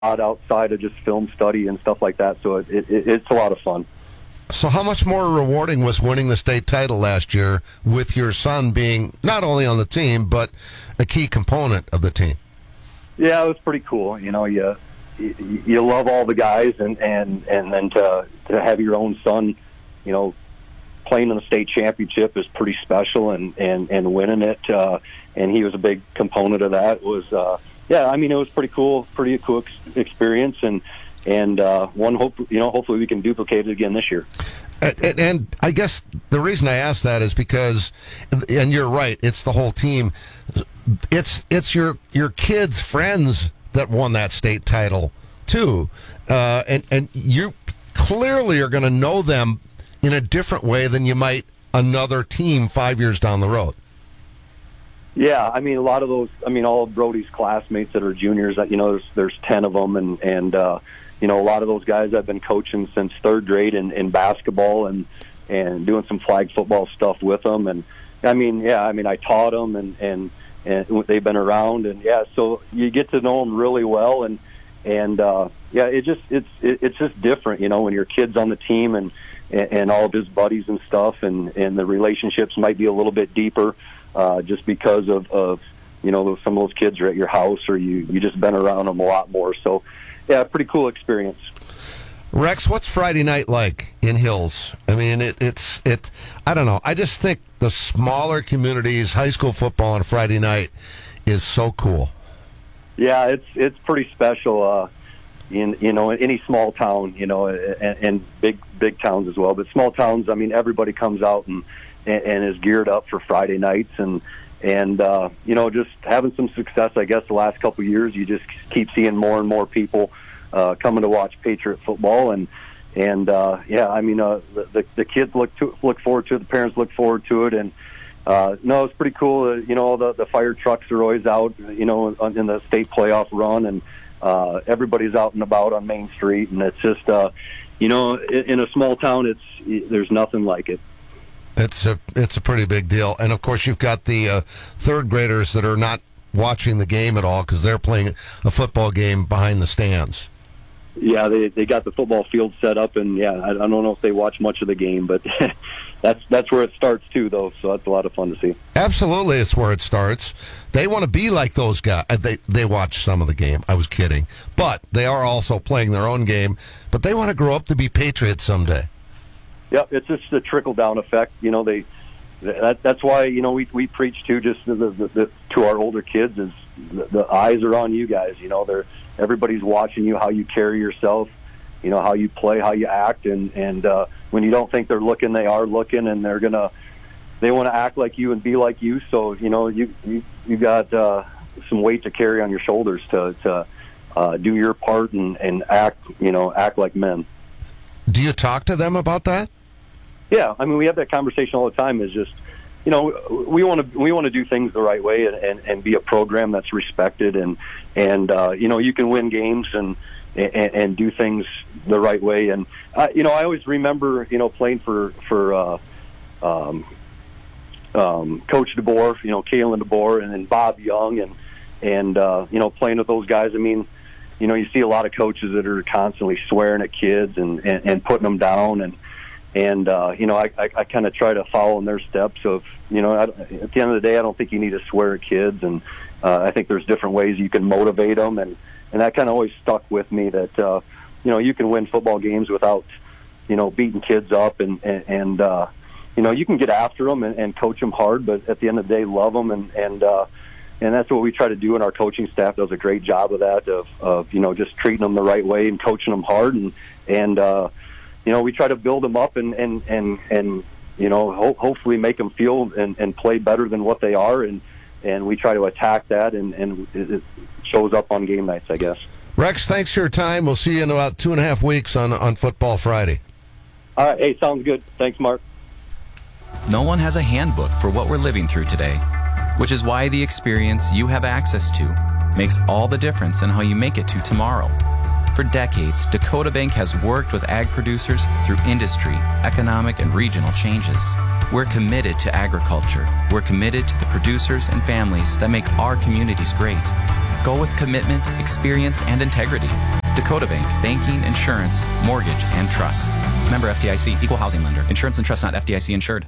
outside of just film study and stuff like that. So it's a lot of fun. So how much more rewarding was winning the state title last year with your son being not only on the team, but a key component of the team? Yeah, it was pretty cool. You know, you love all the guys, and then to have your own son, you know, playing in the state championship is pretty special, and winning it, and he was a big component of that. Was yeah, I mean, it was pretty cool experience, and hopefully we can duplicate it again this year. And I guess the reason I ask that is because, and you're right, it's the whole team. It's your kids' friends that won that state title too, and you clearly are going to know them in a different way than you might another team 5 years down the road. Yeah, I mean, a lot of those. I mean, all of Brody's classmates that are juniors. You know, there's 10 of them, and you know, a lot of those guys I've been coaching since third grade in basketball and doing some flag football stuff with them. And I mean, I taught them, and they've been around, and so you get to know them really well, and it's just different, you know, when your kid's on the team and all of his buddies and stuff, and the relationships might be a little bit deeper, just because of you know, some of those kids are at your house, or you just been around them a lot more. So yeah, pretty cool experience. Rex, what's Friday night like in Hills? I mean, it's I don't know. I just think the smaller communities, high school football on a Friday night is so cool. Yeah, it's pretty special. In any small town, you know, and big towns as well. But small towns, I mean, everybody comes out and is geared up for Friday nights, and you know, just having some success. I guess the last couple of years, you just keep seeing more and more people coming to watch Patriot football, and I mean, the kids look forward to it, the parents look forward to it, and no, it's pretty cool. You know, the fire trucks are always out, you know, in the state playoff run, and everybody's out and about on Main Street, and it's just you know, in a small town, there's nothing like it. It's a pretty big deal, and of course you've got the third graders that are not watching the game at all because they're playing a football game behind the stands. Yeah, they got the football field set up, and I don't know if they watch much of the game, but that's where it starts too, though. So that's a lot of fun to see. Absolutely, it's where it starts. They want to be like those guys. They watch some of the game. I was kidding, but they are also playing their own game. But they want to grow up to be Patriots someday. Yeah, it's just a trickle down effect. You know, that's why, you know, we preach to just to our older kids is the eyes are on you guys. You know, everybody's watching you, how you carry yourself, you know, how you play, how you act, and when you don't think they're looking, they are looking, and they want to act like you and be like you. So, you know, you got some weight to carry on your shoulders to do your part and act like men. Do you talk to them about that? Yeah, I mean, we have that conversation all the time. Is just, you know, we want to do things the right way and be a program that's respected, and you know, you can win games and do things the right way. And you know, I always remember, you know, playing for Coach DeBoer, you know, Kalen DeBoer, and then Bob Young, and you know, playing with those guys. I mean, you know, you see a lot of coaches that are constantly swearing at kids and putting them down, and you know, I kind of try to follow in their steps of, you know, at the end of the day, I don't think you need to swear at kids, and I think there's different ways you can motivate them, and that kind of always stuck with me, that you know, you can win football games without, you know, beating kids up, and you know, you can get after them and coach them hard, but at the end of the day, love them, and that's what we try to do, and our coaching staff does a great job of that, of you know, just treating them the right way and coaching them hard, and you know, we try to build them up and you know, hopefully make them feel and play better than what they are, and we try to attack that, and it shows up on game nights, I guess. Rex, thanks for your time. We'll see you in about 2.5 weeks on Football Friday. All right, hey, sounds good. Thanks, Mark. No one has a handbook for what we're living through today, which is why the experience you have access to makes all the difference in how you make it to tomorrow. For decades, Dakota Bank has worked with ag producers through industry, economic, and regional changes. We're committed to agriculture. We're committed to the producers and families that make our communities great. Go with commitment, experience, and integrity. Dakota Bank, banking, insurance, mortgage, and trust. Member FDIC, equal housing lender. Insurance and trust not FDIC insured.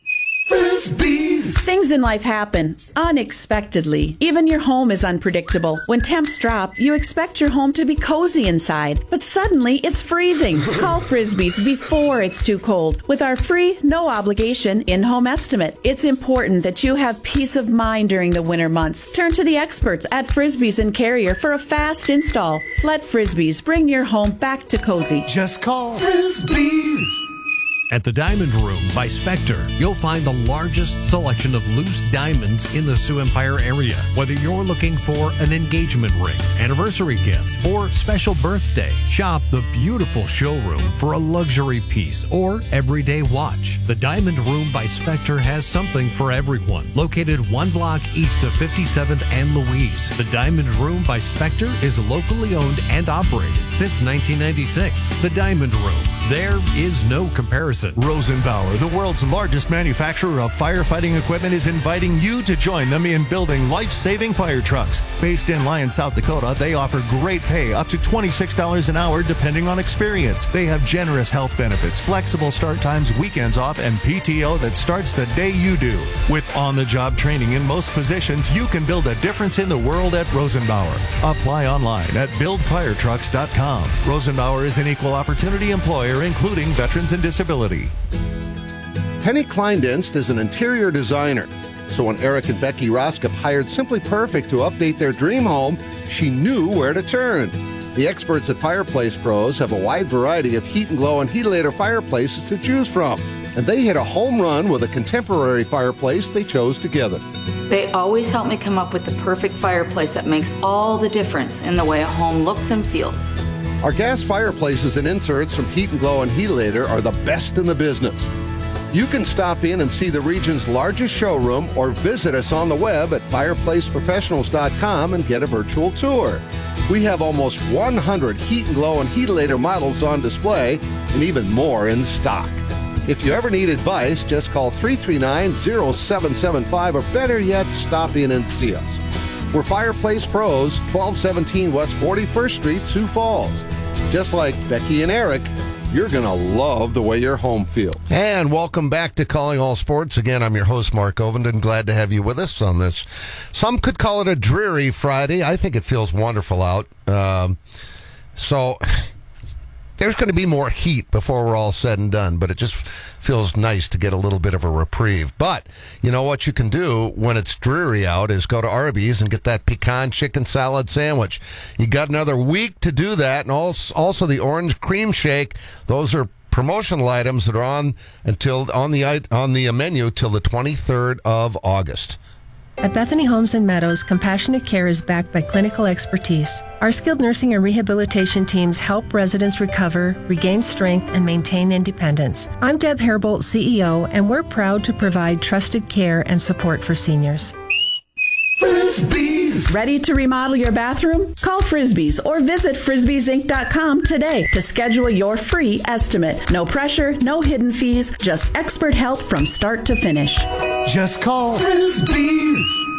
Things in life happen unexpectedly. Even your home is unpredictable. When temps drop, you expect your home to be cozy inside, but suddenly it's freezing. Call Frisbee's before it's too cold with our free, no-obligation in-home estimate. It's important that you have peace of mind during the winter months. Turn to the experts at Frisbee's and Carrier for a fast install. Let Frisbee's bring your home back to cozy. Just call Frisbee's. At the Diamond Room by Spectre, you'll find the largest selection of loose diamonds in the Sioux Empire area. Whether you're looking for an engagement ring, anniversary gift, or special birthday, shop the beautiful showroom for a luxury piece or everyday watch. The Diamond Room by Spectre has something for everyone. Located 1 block east of 57th and Louise, the Diamond Room by Spectre is locally owned and operated since 1996. The Diamond Room. There is no comparison. Rosenbauer, the world's largest manufacturer of firefighting equipment, is inviting you to join them in building life-saving fire trucks. Based in Lyon, South Dakota, they offer great pay, up to $26 an hour depending on experience. They have generous health benefits, flexible start times, weekends off, and PTO that starts the day you do. With on-the-job training in most positions, you can build a difference in the world at Rosenbauer. Apply online at buildfiretrucks.com. Rosenbauer is an equal opportunity employer, including veterans and disability. Penny Kleindienst is an interior designer. So when Eric and Becky Roskop hired Simply Perfect to update their dream home, she knew where to turn. The experts at Fireplace Pros have a wide variety of Heat and Glow and Heatilator fireplaces to choose from. And they hit a home run with a contemporary fireplace they chose together. They always help me come up with the perfect fireplace that makes all the difference in the way a home looks and feels. Our gas fireplaces and inserts from Heat and Glow and Heatilator are the best in the business. You can stop in and see the region's largest showroom or visit us on the web at fireplaceprofessionals.com and get a virtual tour. We have almost 100 Heat and Glow and Heatilator models on display and even more in stock. If you ever need advice, just call 339-0775 or better yet, stop in and see us. We're Fireplace Pros, 1217 West 41st Street, Sioux Falls. Just like Becky and Eric, you're going to love the way your home feels. And welcome back to Calling All Sports. Again, I'm your host, Mark Ovenden. Glad to have you with us on this. Some could call it a dreary Friday. I think it feels wonderful out. So there's going to be more heat before we're all said and done, but it just feels nice to get a little bit of a reprieve. But you know what you can do when it's dreary out is go to Arby's and get that pecan chicken salad sandwich. You got another week to do that, and also the orange cream shake. Those are promotional items that are on the menu till the 23rd of August. At Bethany Homes and Meadows, compassionate care is backed by clinical expertise. Our skilled nursing and rehabilitation teams help residents recover, regain strength, and maintain independence. I'm Deb Herbold, CEO, and we're proud to provide trusted care and support for seniors. Frisbees! Ready to remodel your bathroom? Call Frisbees or visit frisbeesinc.com today to schedule your free estimate. No pressure, no hidden fees, just expert help from start to finish. Just call Frisbees.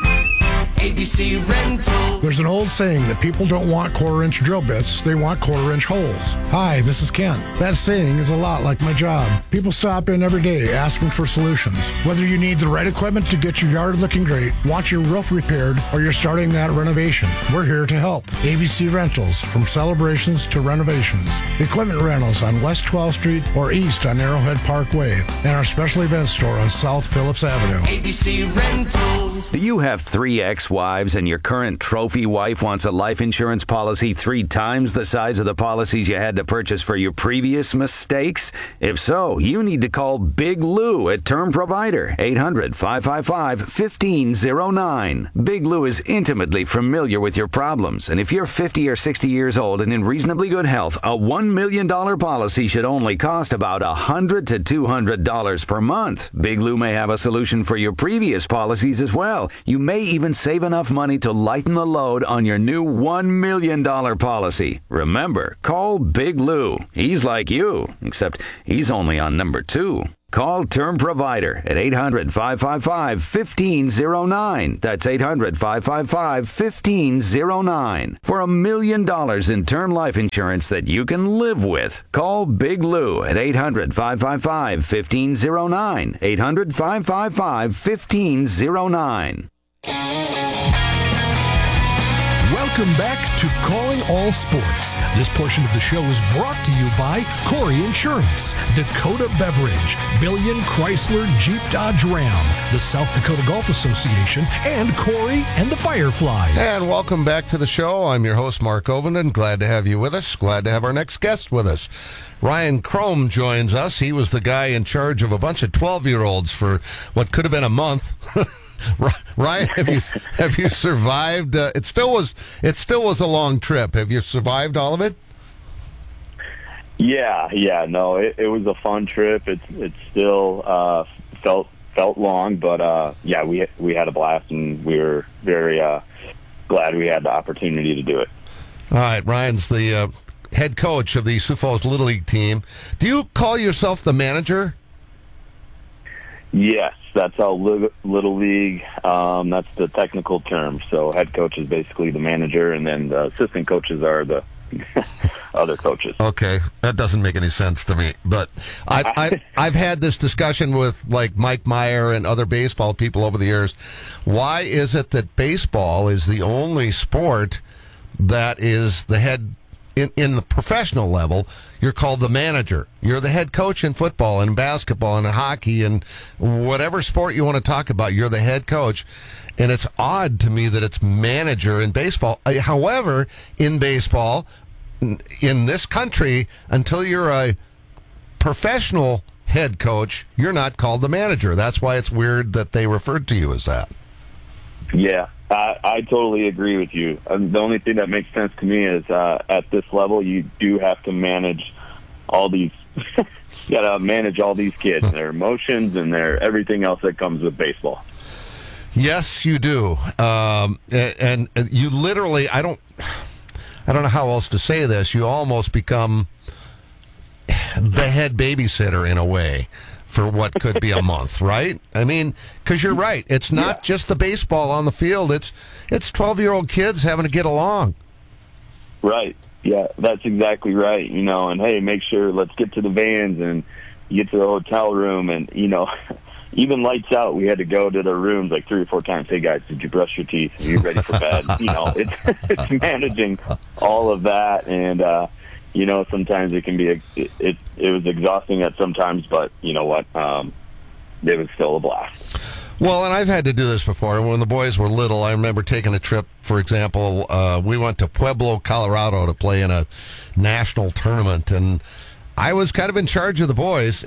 ABC Rental. There's an old saying that people don't want quarter-inch drill bits, they want quarter-inch holes. Hi, this is Kent. That saying is a lot like my job. People stop in every day asking for solutions. Whether you need the right equipment to get your yard looking great, want your roof repaired, or you're starting that renovation, we're here to help. ABC Rentals, from celebrations to renovations. Equipment rentals on West 12th Street or east on Arrowhead Parkway, and our special events store on South Phillips Avenue. ABC Rentals. Do you have 3 ex-wives and your current trophy wife wants a life insurance policy 3 times the size of the policies you had to purchase for your previous mistakes? If so, you need to call Big Lou at Term Provider, 800-555-1509. Big Lou is intimately familiar with your problems, and if you're 50 or 60 years old and in reasonably good health, a $1 million policy should only cost about $100 to $200 per month. Big Lou may have a solution for your previous policies as well. You may even save enough money to lighten the load on your new $1 million policy. Remember, call Big Lou. He's like you, except he's only on number 2. Call Term Provider at 800-555-1509. That's 800-555-1509. For $1 million in term life insurance that you can live with. Call Big Lou at 800-555-1509. 800-555-1509. Welcome back to Calling All Sports. This portion of the show is brought to you by Corey Insurance, Dakota Beverage, Billion Chrysler Jeep Dodge Ram, the South Dakota Golf Association, and Corey and the Fireflies. And welcome back to the show. I'm your host, Mark Ovenden. Glad to have you with us. Glad to have our next guest with us. Ryan Chrome joins us. He was the guy in charge of a bunch of 12-year-olds for what could have been a month. Ryan, have you survived? It still was a long trip. Have you survived all of it? Yeah. No, it was a fun trip. It still felt long, but yeah, we had a blast, and we were very glad we had the opportunity to do it. All right, Ryan's the head coach of the Sioux Falls Little League team. Do you call yourself the manager? Yes, that's how Little League, that's the technical term. So head coach is basically the manager, and then the assistant coaches are the other coaches. Okay, that doesn't make any sense to me. But I've had this discussion with like Mike Meyer and other baseball people over the years. Why is it that baseball is the only sport that is the head in the professional level? You're called the manager. You're the head coach in football and basketball and hockey and whatever sport you want to talk about. You're the head coach. And it's odd to me that it's manager in baseball. However, in baseball, in this country, until you're a professional head coach, you're not called the manager. That's why it's weird that they referred to you as that. Yeah, I totally agree with you. The only thing that makes sense to me is at this level, you do have to manage all these. You got to manage all these kids, their emotions, and their everything else that comes with baseball. Yes, you do, and you literally. I don't know how else to say this. You almost become the head babysitter in a way for what could be a month, right? I mean, because you're right. It's not just the baseball on the field. It's 12-year-old kids having to get along. Right. Yeah, that's exactly right. You know, and hey, make sure, let's get to the vans and get to the hotel room, and you know, even lights out, we had to go to the rooms like 3 or 4 times. Hey guys, did you brush your teeth? Are you ready for bed? You know, it's managing all of that, and you know, sometimes it can be it was exhausting at sometimes, but you know what? It was still a blast. Well, and I've had to do this before. When the boys were little, I remember taking a trip. For example, we went to Pueblo, Colorado to play in a national tournament, and I was kind of in charge of the boys.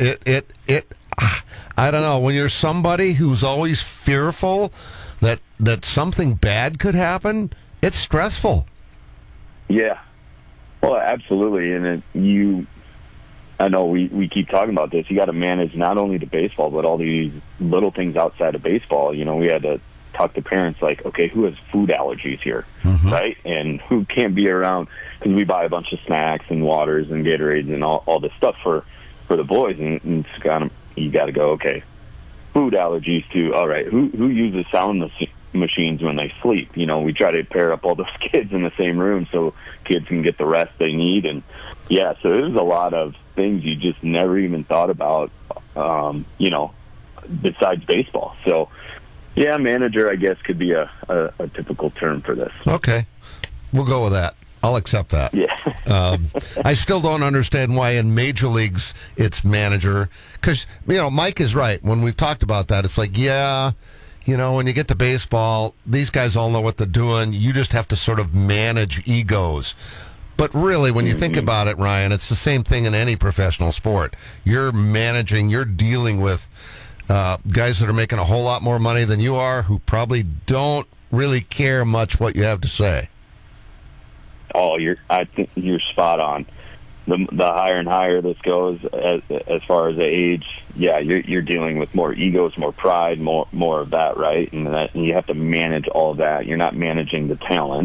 I don't know, when you're somebody who's always fearful that something bad could happen, it's stressful. Yeah. Well, absolutely. And I know we keep talking about this. You got to manage not only the baseball, but all these little things outside of baseball. You know, we had to talk to parents like, okay, who has food allergies here, right? And who can't be around, because we buy a bunch of snacks and waters and Gatorades and all this stuff for the boys. And it's kind of, you got to go, okay, food allergies too. All right, who uses sound machines when they sleep? You know, we try to pair up all those kids in the same room so kids can get the rest they need. And yeah, so there's a lot of things you just never even thought about, you know, besides baseball. So yeah, manager, I guess, could be a typical term for this. Okay, we'll go with that. I'll accept that. Yeah. I still don't understand why in major leagues it's manager, because, you know, Mike is right. When we've talked about that, it's like, yeah, you know, when you get to baseball, these guys all know what they're doing. You just have to sort of manage egos. But really, when you think about it, Ryan, it's the same thing in any professional sport. You're managing, you're dealing with guys that are making a whole lot more money than you are, who probably don't really care much what you have to say. Oh, I think you're spot on. The higher and higher this goes, as far as the age, yeah, you're dealing with more egos, more pride, more of that, right? And you have to manage all of that. You're not managing the talent.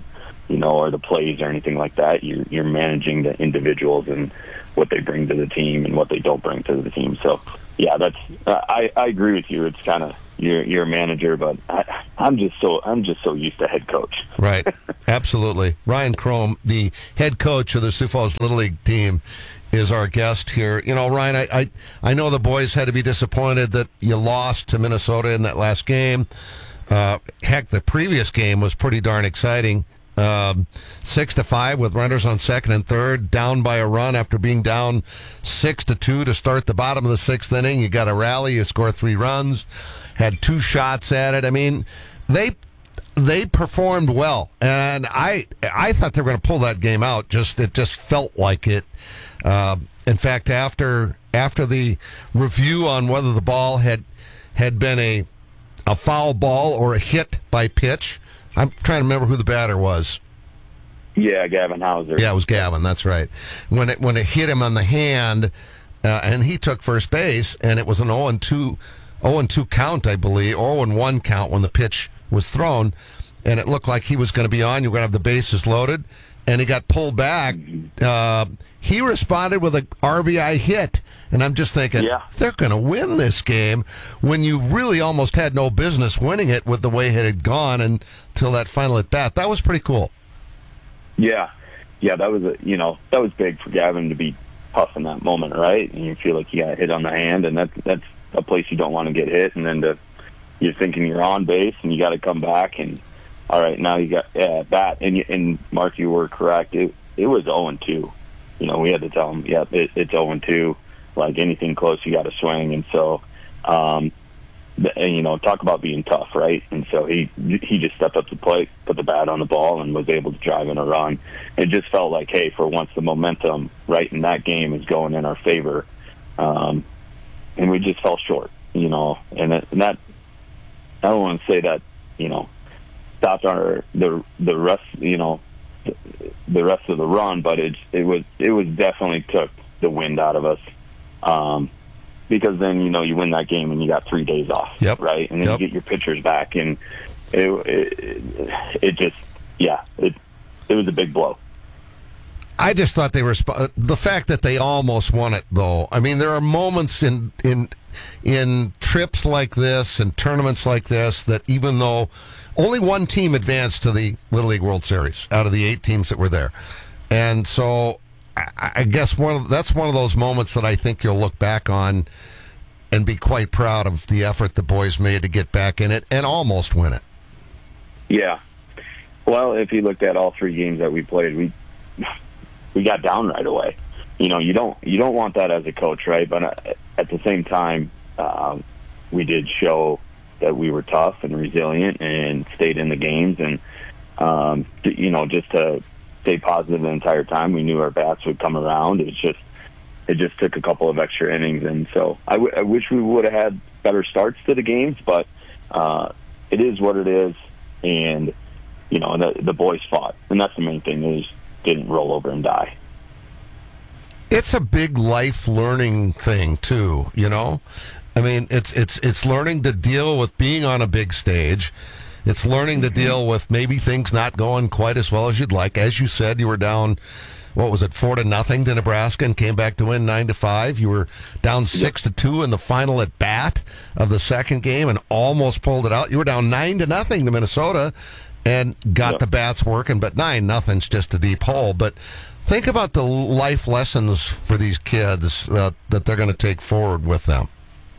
or the plays or anything like that. You're managing the individuals and what they bring to the team and what they don't bring to the team. So, yeah, I agree with you. It's kind of you're a manager, but I'm just so used to head coach. Right, absolutely. Ryan Chrome, the head coach of the Sioux Falls Little League team, is our guest here. Ryan, I know the boys had to be disappointed that you lost to Minnesota in that last game. Heck, the previous game was pretty darn exciting. 6-5 with runners on second and third, down by a run after being down 6-2 to start the bottom of the sixth inning. You got a rally, you score 3 runs, had 2 shots at it. I mean, they performed well, and I thought they were going to pull that game out. It just felt like it. In fact, after the review on whether the ball had been a foul ball or a hit by pitch, I'm trying to remember who the batter was. Yeah, Gavin Hauser. Yeah, it was Gavin. That's right. When it hit him on the hand, and he took first base, and it was an 0-2 count, I believe, 0-1 count when the pitch was thrown, and it looked like he was going to be on. You were going to have the bases loaded, and he got pulled back. He responded with an RBI hit, and I'm just thinking, they're going to win this game when you really almost had no business winning it with the way it had gone until that final at bat. That was pretty cool. Yeah, that was big for Gavin to be tough in that moment, right? And you feel like you got hit on the hand, and that's a place you don't want to get hit, and then you're thinking you're on base and you got to come back, and all right, now you got bat, and Mark, you were correct. It was 0-2. We had to tell him, it's 0-2. Like anything close, you got to swing, and so, talk about being tough, right? And so he just stepped up to the plate, put the bat on the ball, and was able to drive in a run. It just felt like, hey, for once the momentum right in that game is going in our favor, and we just fell short, and that I don't want to say that stopped the rest, the rest of the run, but it was definitely took the wind out of us, because then you win that game and you got 3 days off, right? And then you get your pitchers back, and it just it was a big blow. I just thought they were the fact that they almost won it, though. I mean, there are moments in trips like this and tournaments like this that even though only one team advanced to the Little League World Series out of the 8 teams that were there, and so I guess that's one of those moments that I think you'll look back on and be quite proud of the effort the boys made to get back in it and almost win it. Yeah. Well, if you looked at all 3 games that we played, we got down right away. You don't want that as a coach, right? But at the same time, we did show that we were tough and resilient and stayed in the games, and just to stay positive the entire time. We knew our bats would come around. It just took a couple of extra innings, and so I wish we would have had better starts to the games, but it is what it is, and the boys fought, and that's the main thing. They just didn't roll over and die. It's a big life learning thing too, I mean, it's learning to deal with being on a big stage. It's learning to deal with maybe things not going quite as well as you'd like. As you said, you were down, 4-0 to Nebraska and came back to win 9-5. You were down 6-2 in the final at bat of the second game and almost pulled it out. You were down 9-0 to Minnesota and got the bats working, but 9-0's just a deep hole. But think about the life lessons for these kids that they're going to take forward with them.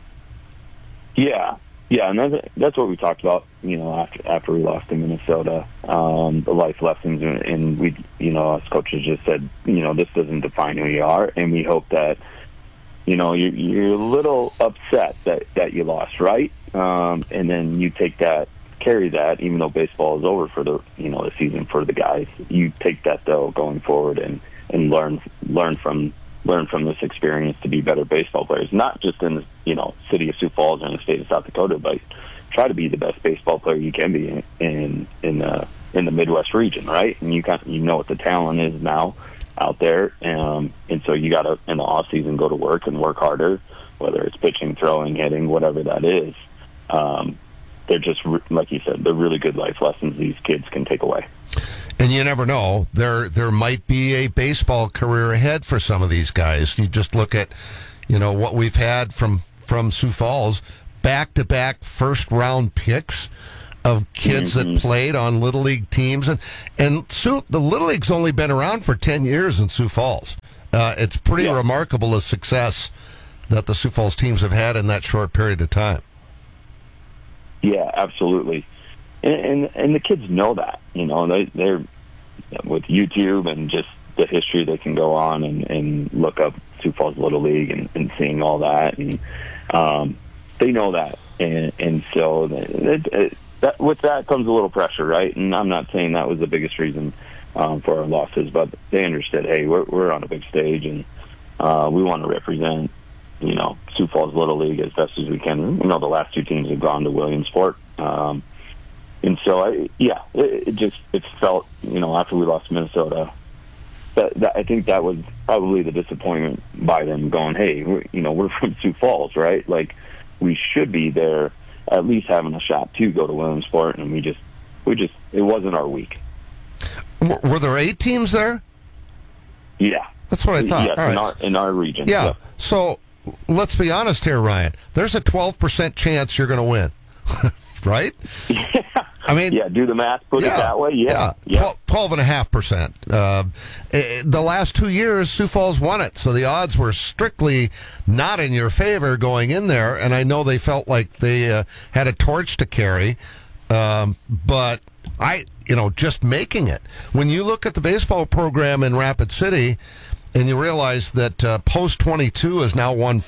Yeah, and that's what we talked about, after we lost to Minnesota, the life lessons, and we, as coaches just said, this doesn't define who you are, and we hope that, you're a little upset that you lost, right? And then you carry that, even though baseball is over for the, the season for the guys, you take that though going forward and learn from this experience to be better baseball players, not just in the city of Sioux Falls or in the state of South Dakota, but try to be the best baseball player you can be in the Midwest region, right? And you know what the talent is now out there, and so you got to in the off season go to work and work harder, whether it's pitching, throwing, hitting, whatever that is. They're just like you said, they're really good life lessons these kids can take away. And you never know. There might be a baseball career ahead for some of these guys. You just look at, what we've had from Sioux Falls, back-to-back first-round picks of kids that played on Little League teams. And the Little League's only been around for 10 years in Sioux Falls. It's pretty remarkable the success that the Sioux Falls teams have had in that short period of time. Yeah, absolutely. And the kids know that, they're with YouTube and just the history, they can go on and look up Sioux Falls Little League and seeing all that, and they know that, and so with that comes a little pressure, right? And I'm not saying that was the biggest reason for our losses, but they understood, hey, we're on a big stage, and we want to represent Sioux Falls Little League as best as we can. The last two teams have gone to Williamsport. And so, it felt, after we lost Minnesota, that I think that was probably the disappointment by them going, hey, we're from Sioux Falls, right? Like, we should be there at least having a shot to go to Williamsport, and we just it wasn't our week. Were there 8 teams there? Yeah. That's what I thought. Yes, all right. in our region. Yeah. So let's be honest here, Ryan. There's a 12% chance you're going to win, right? Yeah. I mean, do the math, put it that way. Yeah. 12.5%. The last 2 years, Sioux Falls won it, so the odds were strictly not in your favor going in there. And I know they felt like they had a torch to carry, but just making it. When you look at the baseball program in Rapid City, and you realize that Post 22 has now won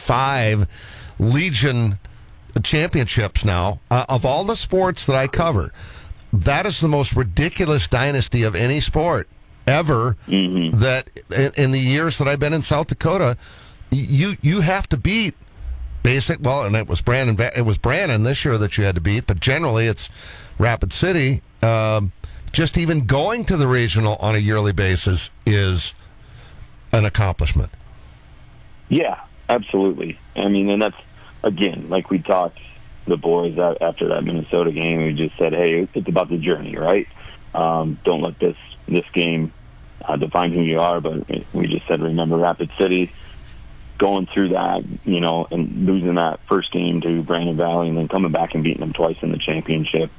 45 Legion championships now. Of all the sports that I cover, that is the most ridiculous dynasty of any sport ever. That in the years that I've been in South Dakota, you have to beat and it was Brandon. It was Brandon this year that you had to beat, but generally it's Rapid City. Just even going to the regional on a yearly basis is an accomplishment. Yeah, absolutely. I mean, and that's, again, like we talked, the boys after that Minnesota game, we just said, hey, it's about the journey, right? Don't let this game define who you are, but we just said, remember Rapid City, going through that, and losing that first game to Brandon Valley and then coming back and beating them twice in the championship,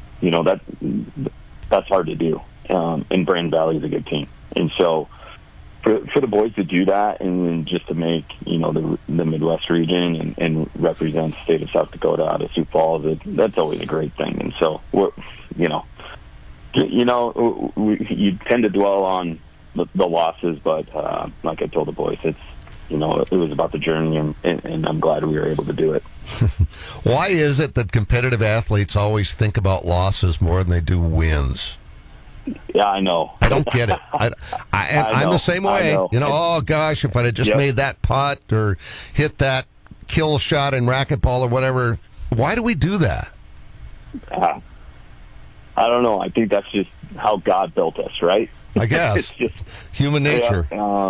that's hard to do. And Brandon Valley is a good team. And so for the boys to do that and then just to make, the Midwest region and represent the state of South Dakota out of Sioux Falls, that's always a great thing. And so, you tend to dwell on the losses, but like I told the boys, it was about the journey, and I'm glad we were able to do it. Why is it that competitive athletes always think about losses more than they do wins? Yeah, I know. I don't get it. I'm the same way. Oh gosh, if I'd have just made that putt or hit that kill shot in racquetball or whatever. Why do we do that? I don't know. I think that's just how God built us, right? I guess. It's just human nature.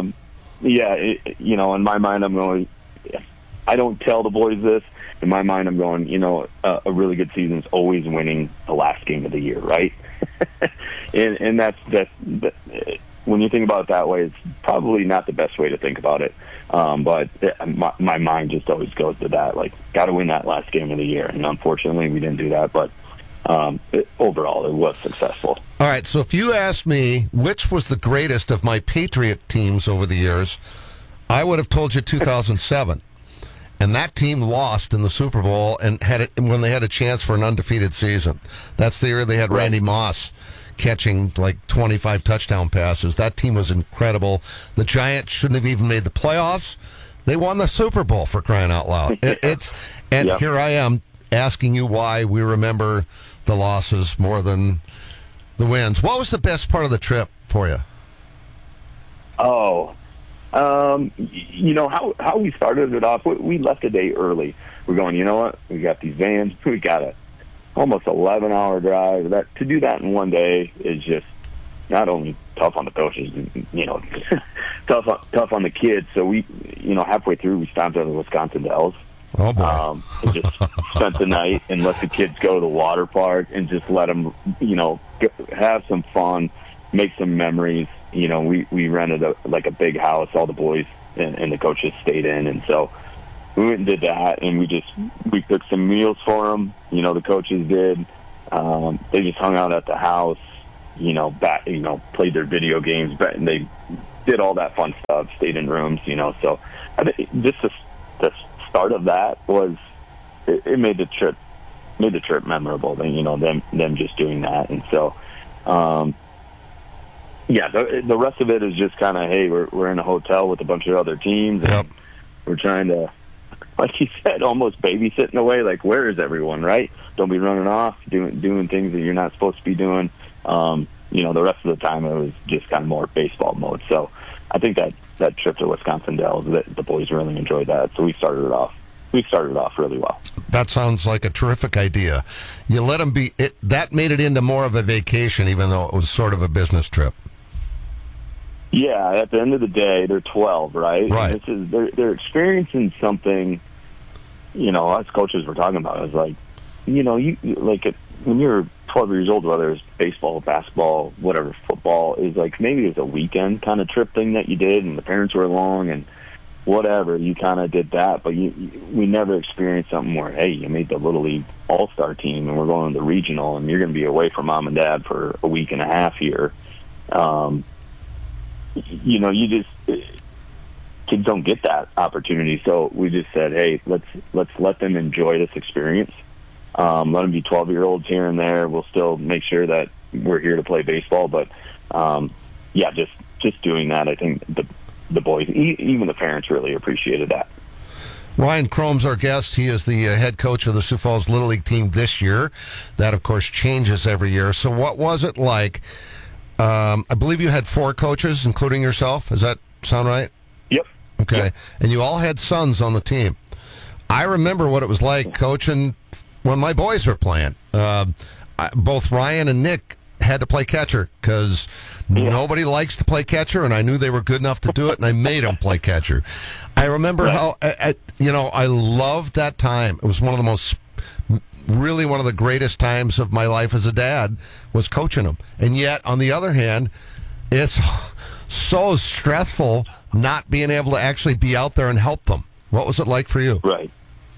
In my mind, I'm going, I don't tell the boys this. In my mind, I'm going, a really good season is always winning the last game of the year, right? and that's when you think about it that way, it's probably not the best way to think about it. But my mind just always goes to that, like, got to win that last game of the year. And unfortunately, we didn't do that. But overall, it was successful. All right, so if you ask me which was the greatest of my Patriot teams over the years, I would have told you 2007. And that team lost in the Super Bowl and when they had a chance for an undefeated season. That's the year they had Randy Moss catching like 25 touchdown passes. That team was incredible. The Giants shouldn't have even made the playoffs. They won the Super Bowl, for crying out loud. Here I am asking you why we remember the losses more than the wins. What was the best part of the trip for you? How we started it off, we left a day early. We're going, you know what? We got these vans. We got a almost 11-hour drive. To do that in one day is just not only tough on the coaches, tough on the kids. So we, halfway through, we stopped at the Wisconsin Dells, Oh, boy. And just spent the night and let the kids go to the water park and just let them, have some fun, make some memories. We rented a big house, all the boys and the coaches stayed in. And so we went and did that, and we cooked some meals for them. The coaches did. They just hung out at the house, played their video games, and they did all that fun stuff, stayed in rooms, So I think just the start of that was, it made the trip memorable. Them just doing that, and so, the rest of it is just kind of, hey, we're in a hotel with a bunch of other teams, and we're trying to, like you said, almost babysit in a way. Like, where is everyone, right? Don't be running off, doing things that you're not supposed to be doing. The rest of the time it was just kind of more baseball mode. So I think that trip to Wisconsin Dells, the boys really enjoyed that. So we started it off really well. That sounds like a terrific idea. You let them that made it into more of a vacation, even though it was sort of a business trip. Yeah, at the end of the day, they're 12, right? Right. And they're experiencing something. Us coaches were talking about. It was like, when you're 12 years old, whether it's baseball, basketball, whatever, football, is like maybe it's a weekend kind of trip thing that you did, and the parents were along, and whatever, you kind of did that. But we never experienced something where, hey, you made the Little League All-Star team, and we're going to the regional, and you're going to be away from mom and dad for a week and a half here. Kids don't get that opportunity. So we just said, hey, let's let them enjoy this experience. Let them be 12-year-olds here and there. We'll still make sure that we're here to play baseball. But, just doing that, I think the boys, even the parents, really appreciated that. Ryan Krome's our guest. He is the head coach of the Sioux Falls Little League team this year. That, of course, changes every year. So what was it like? I believe you had 4 coaches, including yourself. Does that sound right? Yep. Okay. Yep. And you all had sons on the team. I remember what it was like coaching when my boys were playing. Both Ryan and Nick had to play catcher because nobody likes to play catcher, and I knew they were good enough to do it, and I made them play catcher. I remember how, I loved that time. It was one of the greatest times of my life as a dad was coaching them. And yet, on the other hand, it's so stressful not being able to actually be out there and help them. What was it like for you? Right.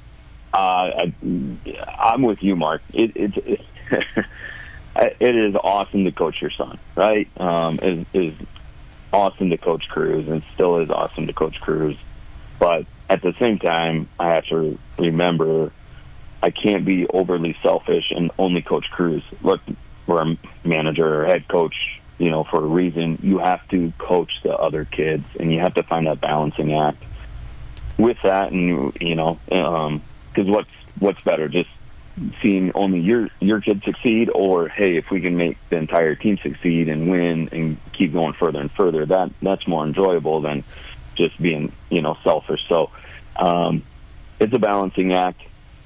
I'm with you, Mark. It is awesome to coach your son, right? It is awesome to coach Cruz, and still is awesome to coach Cruz. But at the same time, I have to remember I can't be overly selfish and only coach Cruz. Look, we're a manager or head coach, for a reason. You have to coach the other kids, and you have to find that balancing act with that. And because what's better, just seeing only your kids succeed, or hey, if we can make the entire team succeed and win and keep going further and further, that's more enjoyable than just being selfish. So it's a balancing act.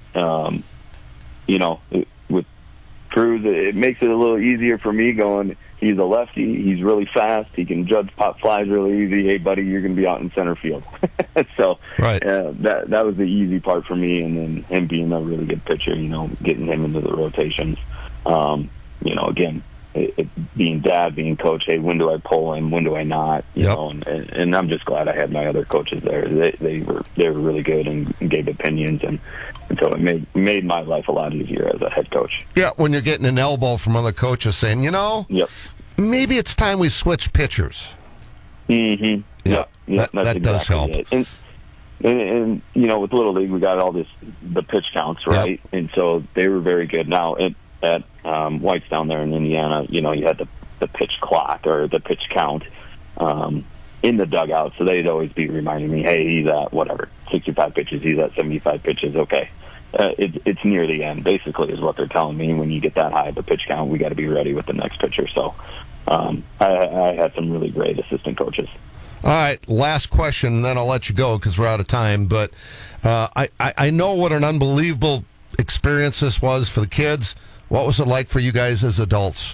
With Cruz, it makes it a little easier for me going, he's a lefty, he's really fast, he can judge pop flies really easy. Hey, buddy, you're going to be out in center field. So right. That was the easy part for me, and then him being a really good pitcher, getting him into the rotations. Again, being dad, being coach, hey, when do I pull him, when do I not? And I'm just glad I had my other coaches there. They were really good and gave opinions, and so it made my life a lot easier as a head coach. Yeah, when you're getting an elbow from other coaches saying, yep, maybe it's time we switch pitchers. Mm-hmm. Yeah, that exactly does help. It. And with Little League, we got all the pitch counts, right? Yep. And so they were very good. Now at White's down there in Indiana, you had the pitch clock or the pitch count in the dugout, so they'd always be reminding me, hey, he's at 65 pitches, he's at 75 pitches, okay. It's near the end, basically, is what they're telling me. When you get that high of a pitch count, we got to be ready with the next pitcher. So I had some really great assistant coaches. All right, last question, and then I'll let you go because we're out of time. But I know what an unbelievable experience this was for the kids. What was it like for you guys as adults?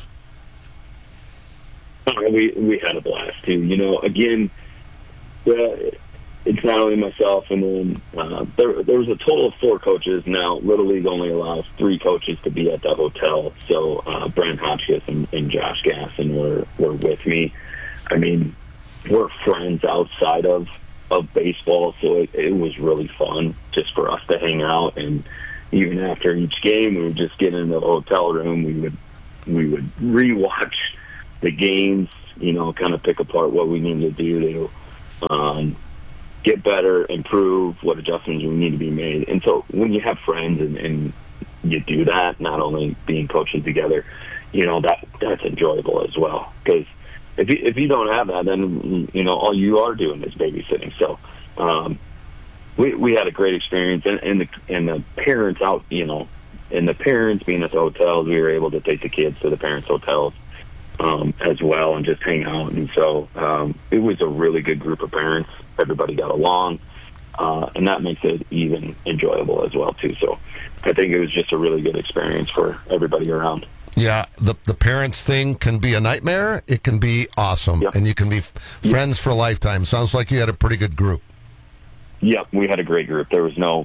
We had a blast too. Again, the it's not only myself, and then there was a total of 4 coaches. Now, Little League only allows 3 coaches to be at the hotel. So Brent Hotchkiss and Josh Gasson were with me. I mean, we're friends outside of baseball, so it was really fun just for us to hang out. And even after each game, we would just get in the hotel room. We would rewatch the games, kind of pick apart what we needed to do to get better, improve, what adjustments we need to be made. And so when you have friends and you do that, not only being coaches together, that's enjoyable as well. Because if you don't have that, then, all you are doing is babysitting. So we had a great experience. And the parents out, and the parents being at the hotels, we were able to take the kids to the parents' hotels as well and just hang out. And so it was a really good group of parents. Everybody got along, and that makes it even enjoyable as well, too. So I think it was just a really good experience for everybody around. Yeah, the parents thing can be a nightmare. It can be awesome, and you can be friends for a lifetime. Sounds like you had a pretty good group. Yep, we had a great group. There was no,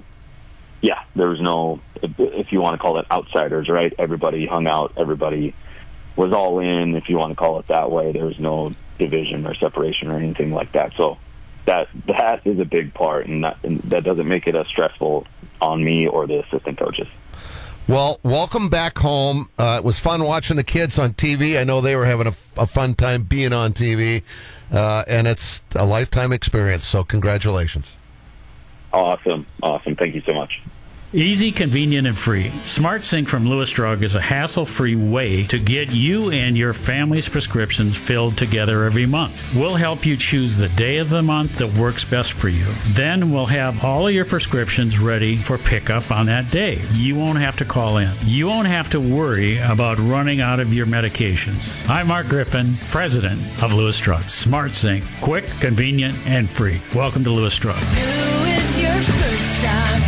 if you want to call it outsiders, right? Everybody hung out. Everybody was all in, if you want to call it that way. There was no division or separation or anything like that. So that is a big part, and that doesn't make it as stressful on me or the assistant coaches. Well, welcome back home. It was fun watching the kids on TV. I know they were having a fun time being on TV, and it's a lifetime experience, so congratulations. Awesome. Thank you so much. Easy, convenient, and free. SmartSync from Lewis Drug is a hassle-free way to get you and your family's prescriptions filled together every month. We'll help you choose the day of the month that works best for you. Then we'll have all of your prescriptions ready for pickup on that day. You won't have to call in. You won't have to worry about running out of your medications. I'm Mark Griffin, president of Lewis Drug. SmartSync, quick, convenient, and free. Welcome to Lewis Drug. Who is your first stop?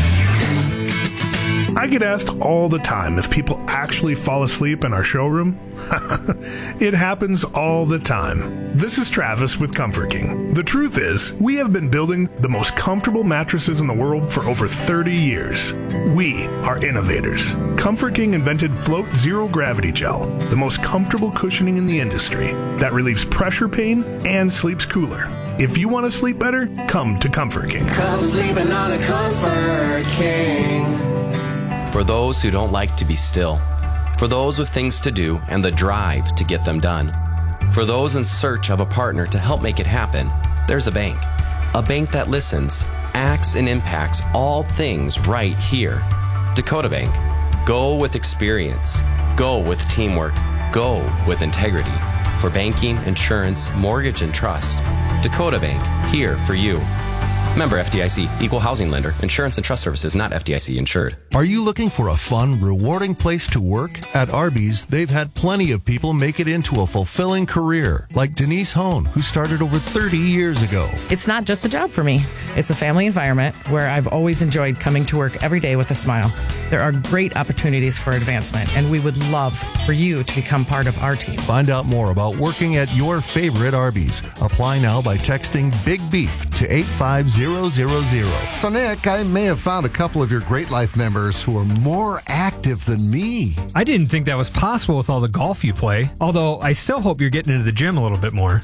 I get asked all the time if people actually fall asleep in our showroom. It happens all the time. This is Travis with Comfort King. The truth is, we have been building the most comfortable mattresses in the world for over 30 years. We are innovators. Comfort King invented Float Zero Gravity Gel, the most comfortable cushioning in the industry that relieves pressure pain and sleeps cooler. If you want to sleep better, come to Comfort King. Come sleeping on a Comfort King. For those who don't like to be still. For those with things to do and the drive to get them done. For those in search of a partner to help make it happen, there's a bank. A bank that listens, acts, and impacts all things right here. Dakota Bank. Go with experience. Go with teamwork. Go with integrity. For banking, insurance, mortgage, and trust. Dakota Bank, here for you. Member FDIC, equal housing lender, insurance and trust services, not FDIC insured. Are you looking for a fun, rewarding place to work? At Arby's, they've had plenty of people make it into a fulfilling career, like Denise Hone, who started over 30 years ago. It's not just a job for me. It's a family environment where I've always enjoyed coming to work every day with a smile. There are great opportunities for advancement, and we would love for you to become part of our team. Find out more about working at your favorite Arby's. Apply now by texting Big Beef to 85000. So, Nick, I may have found a couple of your Great Life members who are more active than me. I didn't think that was possible with all the golf you play, although I still hope you're getting into the gym a little bit more.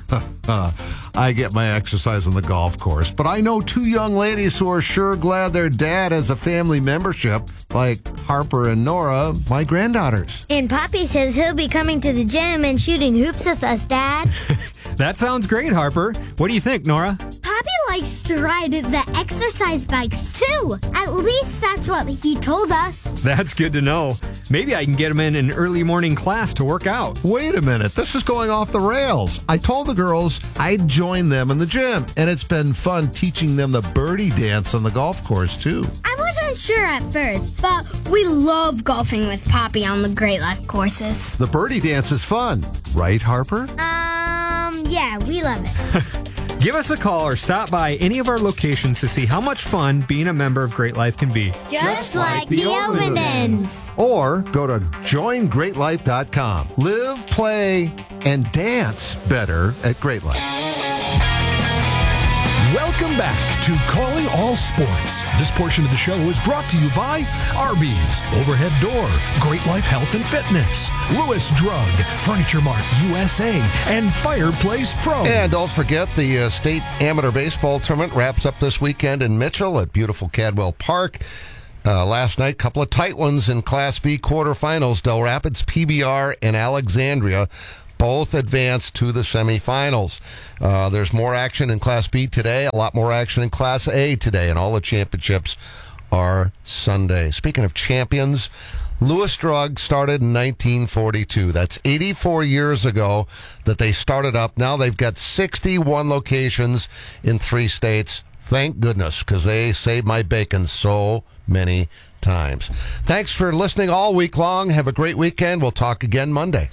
I get my exercise on the golf course, but I know 2 young ladies who are sure glad their dad has a family membership, like Harper and Nora, my granddaughters. And Poppy says he'll be coming to the gym and shooting hoops with us, Dad. That sounds great, Harper. What do you think, Nora? Poppy likes to ride the exercise bikes, too. At least that's what he told us. That's good to know. Maybe I can get him in an early morning class to work out. Wait a minute. This is going off the rails. I told the girls I'd join them in the gym, and it's been fun teaching them the birdie dance on the golf course, too. I wasn't sure at first, but we love golfing with Poppy on the Great Life courses. The birdie dance is fun. Right, Harper? Yeah, we love it. Give us a call or stop by any of our locations to see how much fun being a member of Great Life can be. Just like the Ovendens. Or go to joingreatlife.com. Live, play, and dance better at Great Life. Welcome Welcome back to Calling All Sports. This portion of the show is brought to you by Arby's, Overhead Door, Great Life Health and Fitness, Lewis Drug, Furniture Mart USA, and Fireplace Pros. And don't forget, the state amateur baseball tournament wraps up this weekend in Mitchell at beautiful Cadwell Park. Last night, a couple of tight ones in Class B quarterfinals. Del Rapids, PBR, and Alexandria both advanced to the semifinals. There's more action in Class B today, a lot more action in Class A today, and all the championships are Sunday. Speaking of champions, Lewis Drug started in 1942. That's 84 years ago that they started up. Now they've got 61 locations in 3 states. Thank goodness, because they saved my bacon so many times. Thanks for listening all week long. Have a great weekend. We'll talk again Monday.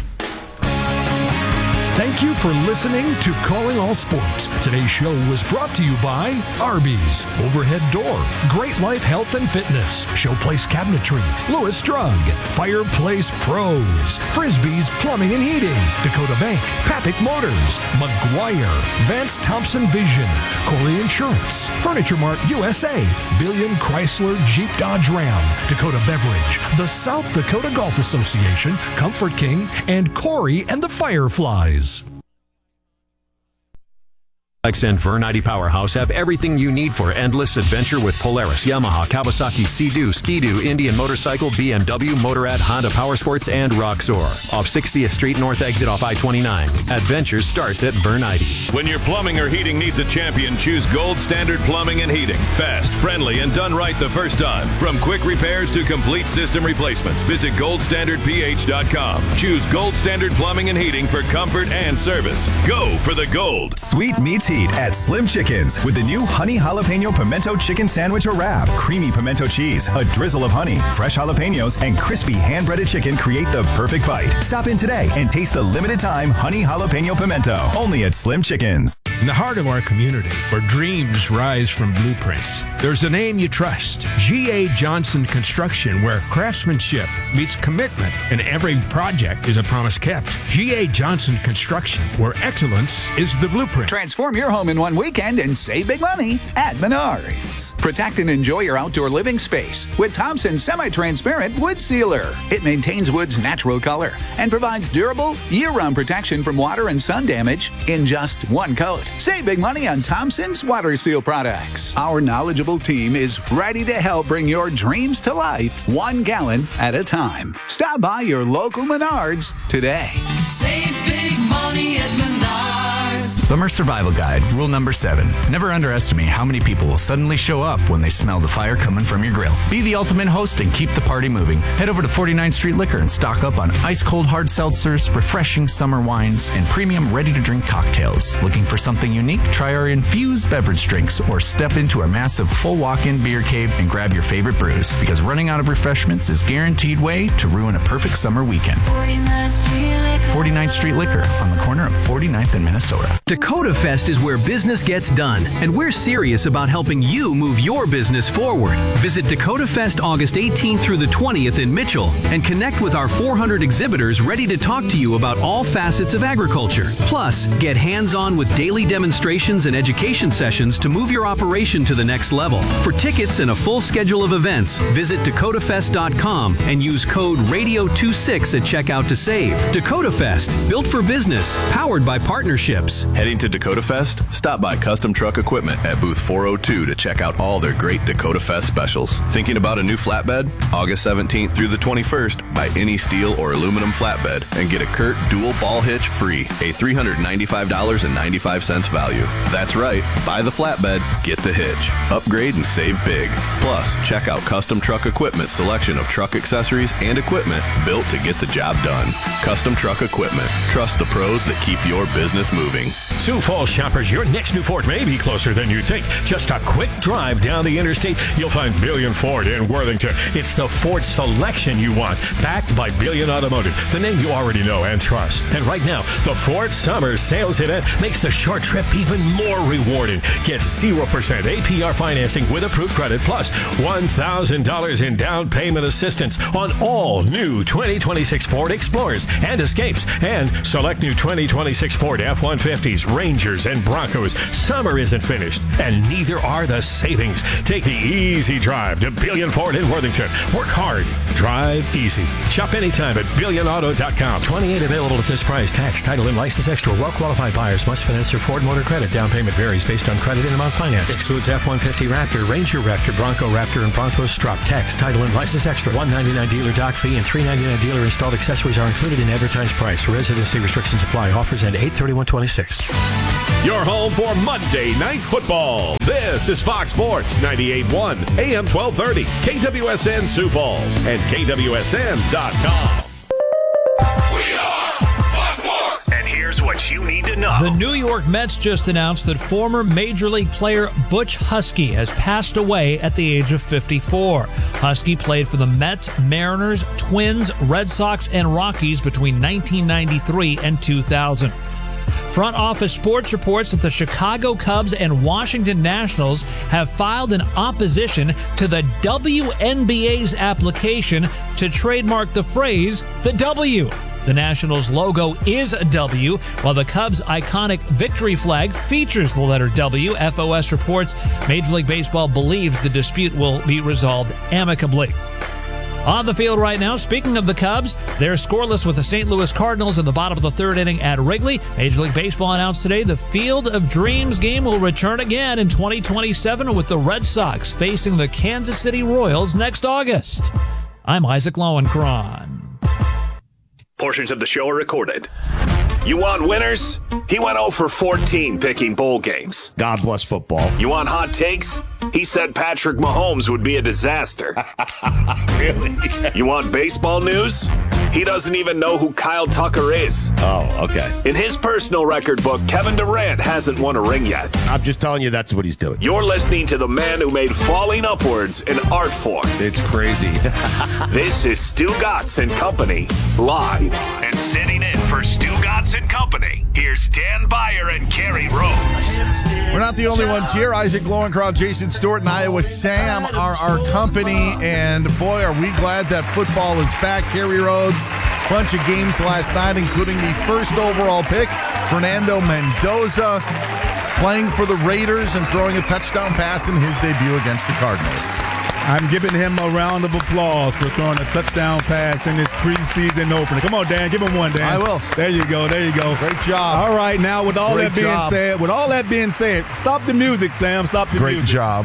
Thank you for listening to Calling All Sports. Today's show was brought to you by Arby's, Overhead Door, Great Life Health and Fitness, Showplace Cabinetry, Lewis Drug, Fireplace Pros, Frisbee's Plumbing and Heating, Dakota Bank, Papik Motors, McGuire, Vance Thompson Vision, Corey Insurance, Furniture Mart USA, Billion Chrysler Jeep Dodge Ram, Dakota Beverage, the South Dakota Golf Association, Comfort King, and Corey and the Fireflies. And Vernite Powerhouse have everything you need for endless adventure with Polaris, Yamaha, Kawasaki, Sea-Doo, Ski-Doo, Indian Motorcycle, BMW, Motorrad, Honda Powersports, and Roxor. Off 60th Street North exit off I-29. Adventure starts at Vernite. When your plumbing or heating needs a champion, choose Gold Standard Plumbing and Heating. Fast, friendly, and done right the first time. From quick repairs to complete system replacements, visit goldstandardph.com. Choose Gold Standard Plumbing and Heating for comfort and service. Go for the gold. Sweet meets heat at Slim Chickens with the new honey jalapeno pimento chicken sandwich or wrap. Creamy pimento cheese, a drizzle of honey, fresh jalapenos, and crispy hand-breaded chicken create the perfect bite. Stop in today and taste the limited time honey jalapeno pimento. Only at Slim Chickens. In the heart of our community, where dreams rise from blueprints, there's a name you trust. G.A. Johnson Construction, where craftsmanship meets commitment and every project is a promise kept. G.A. Johnson Construction, where excellence is the blueprint. Transform your home in one weekend and save big money at Menards. Protect and enjoy your outdoor living space with Thompson Semi-Transparent Wood Sealer. It maintains wood's natural color and provides durable, year-round protection from water and sun damage in just one coat. Save big money on Thompson's Water Seal products. Our knowledgeable team is ready to help bring your dreams to life 1 gallon at a time. Stop by your local Menards today. Save big money at Menards. Summer Survival Guide, rule number 7. Never underestimate how many people will suddenly show up when they smell the fire coming from your grill. Be the ultimate host and keep the party moving. Head over to 49th Street Liquor and stock up on ice-cold hard seltzers, refreshing summer wines, and premium ready-to-drink cocktails. Looking for something unique? Try our infused beverage drinks or step into our massive full walk-in beer cave and grab your favorite brews, because running out of refreshments is guaranteed way to ruin a perfect summer weekend. 49th Street Liquor on the corner of 49th and Minnesota. Dakota Fest is where business gets done, and we're serious about helping you move your business forward. Visit Dakota Fest August 18th through the 20th in Mitchell and connect with our 400 exhibitors ready to talk to you about all facets of agriculture. Plus, get hands-on with daily demonstrations and education sessions to move your operation to the next level. For tickets and a full schedule of events, visit dakotafest.com and use code RADIO26 at checkout to save. Dakota Fest, built for business, powered by partnerships. Heading to Dakota Fest? Stop by Custom Truck Equipment at booth 402 to check out all their great Dakota Fest specials. Thinking about a new flatbed? August 17th through the 21st, buy any steel or aluminum flatbed and get a Kurt dual ball hitch free, a $395.95 value. That's right, buy the flatbed, get the hitch. Upgrade and save big. Plus, check out Custom Truck Equipment's selection of truck accessories and equipment built to get the job done. Custom Truck Equipment. Trust the pros that keep your business moving. Sioux Falls shoppers, your next new Ford may be closer than you think. Just a quick drive down the interstate, you'll find Billion Ford in Worthington. It's the Ford selection you want, backed by Billion Automotive, the name you already know and trust. And right now, the Ford Summer Sales Event makes the short trip even more rewarding. Get 0% APR financing with approved credit, plus $1,000 in down payment assistance on all new 2026 Ford Explorers and Escapes, and select new 2026 Ford F-150s, Rangers, and Broncos. Summer isn't finished, and neither are the savings. Take the easy drive to Billion Ford in Worthington. Work hard. Drive easy. Shop anytime at BillionAuto.com. 28 available at this price. Tax, title, and license extra. Well-qualified buyers must finance their Ford Motor Credit. Down payment varies based on credit and amount financed. Excludes F-150 Raptor, Ranger Raptor, Bronco Raptor, and Bronco Strut. Tax, title, and license extra. $199 dealer dock fee and $399 dealer installed accessories are included in advertised price. Residency restrictions apply. Offers end 8/31/26. Your home for Monday Night Football. This is Fox Sports 98.1 AM 1230, KWSN Sioux Falls, and KWSN.com. And here's what you need to know. The New York Mets just announced that former Major League player Butch Husky has passed away at the age of 54. Husky played for the Mets, Mariners, Twins, Red Sox, and Rockies between 1993 and 2000. Front Office Sports reports that the Chicago Cubs and Washington Nationals have filed an opposition to the WNBA's application to trademark the phrase, the W. The Nationals' logo is a W, while the Cubs' iconic victory flag features the letter W. FOS reports Major League Baseball believes the dispute will be resolved amicably. On the field right now, speaking of the Cubs, they're scoreless with the St. Louis Cardinals in the bottom of the third inning at Wrigley. Major League Baseball announced today the Field of Dreams game will return again in 2027 with the Red Sox facing the Kansas City Royals next August. I'm Isaac Lowenkron. Portions of the show are recorded. You want winners? He went 0 for 14 picking bowl games. God bless football. You want hot takes? He said Patrick Mahomes would be a disaster. Really? You want baseball news? He doesn't even know who Kyle Tucker is. Oh, okay. In his personal record book, Kevin Durant hasn't won a ring yet. I'm just telling you that's what he's doing. You're listening to the man who made falling upwards an art form. It's crazy. This is Stu Gatz and Company, live. And sitting in for Stu Gatz and Company, here's Dan Beyer and Kerry Rhodes. We're not the only ones here. Isaac Lowenkron, Jason Stewart, and Iowa Sam are our company. And boy, are we glad that football is back. Kerry Rhodes, bunch of games last night, including the first overall pick, Fernando Mendoza, playing for the Raiders and throwing a touchdown pass in his debut against the Cardinals. I'm giving him a round of applause for throwing a touchdown pass in his preseason opener. Come on, Dan. Give him one, Dan. I will. There you go. There you go. Great job. All right, now with all that being said, stop the music, Sam. Stop the music. Great job.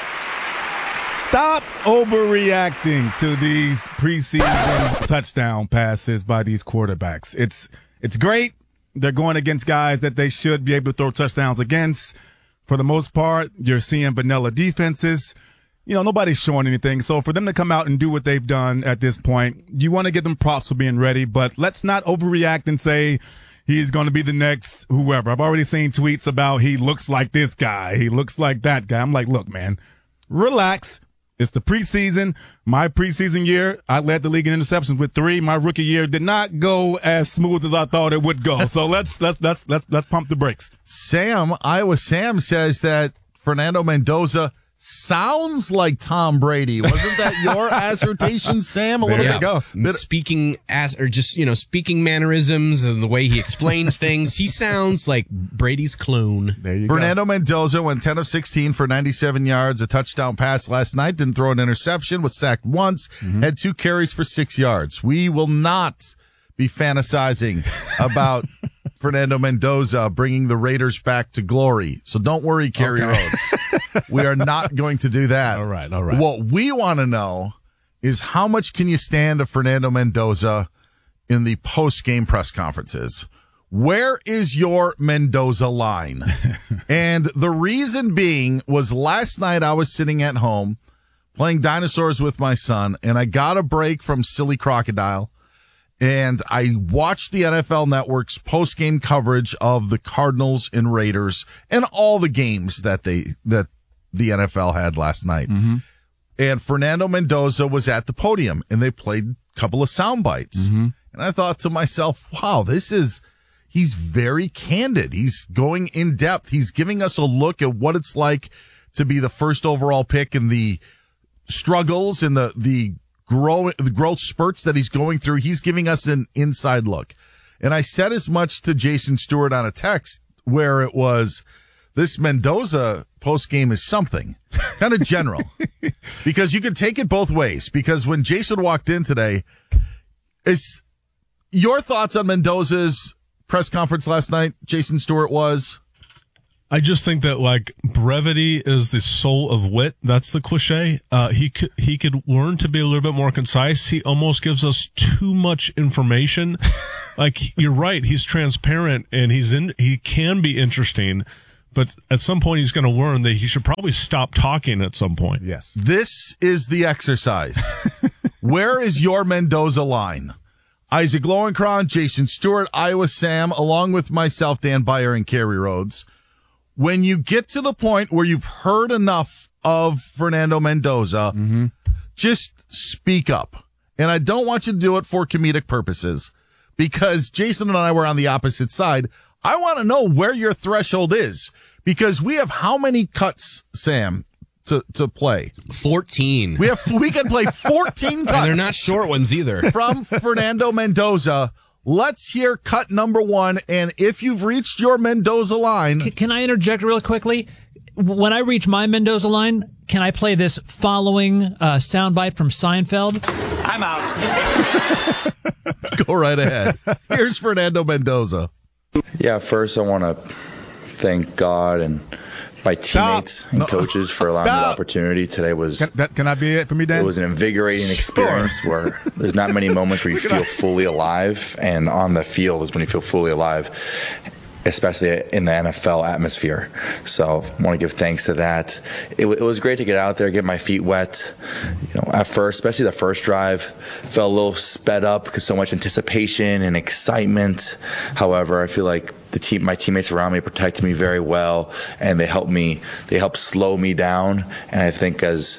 Stop overreacting to these preseason touchdown passes by these quarterbacks. It's great. They're going against guys that they should be able to throw touchdowns against. For the most part, you're seeing vanilla defenses. You know, nobody's showing anything. So for them to come out and do what they've done at this point, you want to give them props for being ready, but let's not overreact and say he's going to be the next whoever. I've already seen tweets about he looks like this guy. He looks like that guy. I'm like, look, man, relax. It's the preseason. My preseason year, I led the league in interceptions with 3. My rookie year did not go as smooth as I thought it would go. So let's pump the brakes. Iowa Sam says that Fernando Mendoza sounds like Tom Brady. Wasn't that your assertion, Sam? A little bit. Speaking mannerisms and the way he explains things, he sounds like Brady's clone. There you go. Fernando Mendoza went 10 of 16 for 97 yards, a touchdown pass last night, didn't throw an interception, was sacked once, had 2 carries for 6 yards. We will not be fantasizing about Fernando Mendoza bringing the Raiders back to glory. So don't worry, Kerry Rhodes. We are not going to do that. All right. What we want to know is how much can you stand of Fernando Mendoza in the post-game press conferences? Where is your Mendoza line? And the reason being was last night I was sitting at home playing dinosaurs with my son, and I got a break from Silly Crocodile. And I watched the NFL Network's post-game coverage of the Cardinals and Raiders and all the games that the NFL had last night. And Fernando Mendoza was at the podium, and they played a couple of sound bites. And I thought to myself, wow, he's very candid. He's going in depth. He's giving us a look at what it's like to be the first overall pick and the struggles and the growth spurts that he's going through. He's giving us an inside look. And I said as much to Jason Stewart on a text where it was this Mendoza post game is something kind of general because you could take it both ways. Because when Jason walked in today, is your thoughts on Mendoza's press conference last night, Jason Stewart, was? I just think that like brevity is the soul of wit. That's the cliche. He could learn to be a little bit more concise. He almost gives us too much information. Like you're right. He's transparent and he can be interesting, but at some point he's going to learn that he should probably stop talking at some point. Yes. This is the exercise. Where is your Mendoza line? Isaac Lowenkron, Jason Stewart, Iowa Sam, along with myself, Dan Beyer, and Kerry Rhodes. When you get to the point where you've heard enough of Fernando Mendoza, just speak up. And I don't want you to do it for comedic purposes because Jason and I were on the opposite side. I want to know where your threshold is because we have how many cuts, Sam, to play? 14. We can play 14 cuts. And they're not short ones either. From Fernando Mendoza. Let's hear cut number 1, and if you've reached your Mendoza line... Can I interject real quickly? When I reach my Mendoza line, can I play this following soundbite from Seinfeld? I'm out. Go right ahead. Here's Fernando Mendoza. Yeah, first I want to thank God and my teammates and coaches for allowing me the opportunity. Today was... Can I be it for me, Dan? It was an invigorating experience where there's not many moments where you feel fully alive, and on the field is when you feel fully alive, especially in the NFL atmosphere. So I want to give thanks to that. It was great to get out there, get my feet wet. You know, at first, especially the first drive, felt a little sped up because so much anticipation and excitement. However, I feel like my teammates around me protected me very well, and they helped slow me down. And I think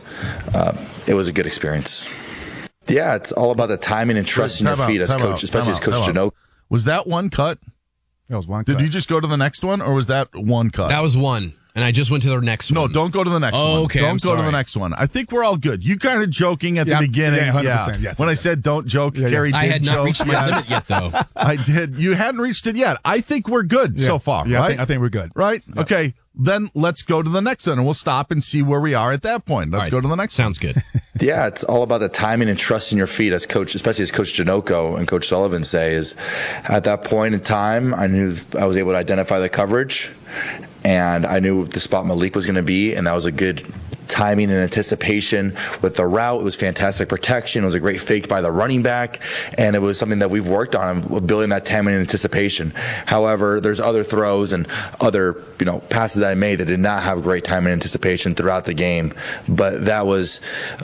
it was a good experience. Yeah, it's all about the timing and trust in your feet as coach, especially as Coach Janot. Was that one cut? That was one cut. Did you just go to the next one, or was that one cut? That was one. And I just went to the next one. No, don't go to the next one. Okay, don't go to the next one. I think we're all good. You kind of joking at the beginning. Yeah, 100%. Yes, when I said don't joke, Gary did I had not joke. reached my limit yet, though. I did. You hadn't reached it yet. I think we're good so far, right? I think we're good. Right? Yep. Okay. Then let's go to the next one, and we'll stop and see where we are at that point. Let's go to the next one. Sounds good. Yeah, it's all about the timing and trust in your feet as coach, especially as Coach Janocko and Coach Sullivan say, is at that point in time, I knew I was able to identify the coverage, and I knew the spot Malik was going to be, and that was a good timing and anticipation with the route. It was fantastic protection. It was a great fake by the running back, and it was something that we've worked on, building that timing and anticipation. However, there's other throws and other passes that I made that did not have great timing and anticipation throughout the game, but that was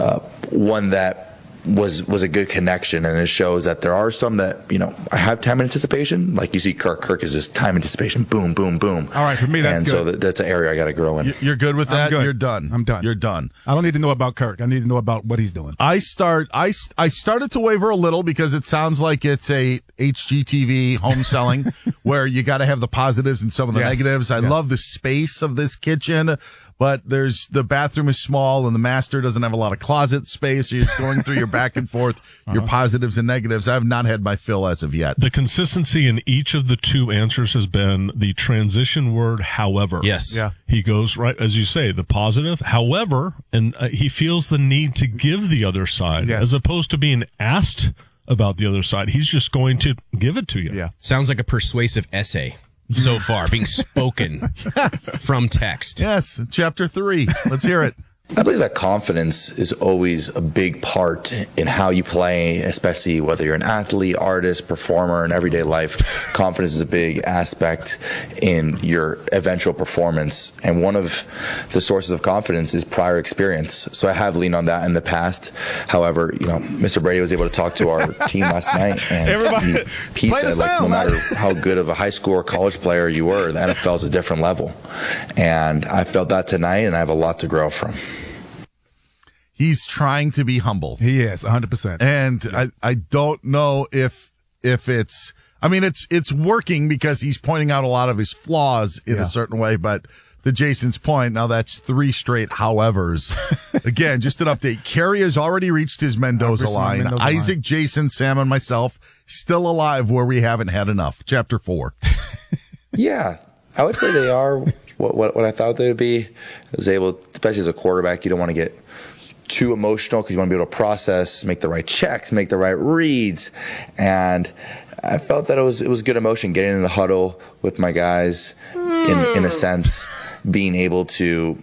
one that was a good connection, and it shows that there are some that I have time and anticipation, like you see Kirk is just time anticipation, boom, boom, boom. All right, for me that's good. And so that's an area I got to grow in. You're good with that? Good. You're done. I'm done. You're done. I don't need to know about Kirk. I need to know about what he's doing. I started to waver a little because it sounds like it's a HGTV home selling where you got to have the positives and some of the negatives. I love the space of this kitchen, but the bathroom is small and the master doesn't have a lot of closet space. So you're going through your back and forth, your positives and negatives. I have not had my fill as of yet. The consistency in each of the two answers has been the transition word, however. Yes. Yeah. He goes, right, as you say, the positive, however, and he feels the need to give the other side as opposed to being asked about the other side. He's just going to give it to you. Yeah. Sounds like a persuasive essay so far, being spoken from text. Yes, chapter 3. Let's hear it. I believe that confidence is always a big part in how you play, especially whether you're an athlete, artist, performer, in everyday life. Confidence is a big aspect in your eventual performance. And one of the sources of confidence is prior experience. So I have leaned on that in the past. However, Mr. Brady was able to talk to our team last night, and he said, no matter how good of a high school or college player you were, the NFL is a different level. And I felt that tonight, and I have a lot to grow from. He's trying to be humble. He is 100%. And I don't know if it's, it's working because he's pointing out a lot of his flaws in a certain way, but to Jason's point, now that's 3 straight howevers. Again, just an update. Kerry has already reached his Mendoza line. Isaac, Jason, Sam, and myself still alive where we haven't had enough. Chapter 4. Yeah. I would say they are what I thought they would be. I was able, especially as a quarterback, you don't want to get too emotional because you want to be able to process, make the right checks, make the right reads. And I felt that it was good emotion getting in the huddle with my guys, in a sense, being able to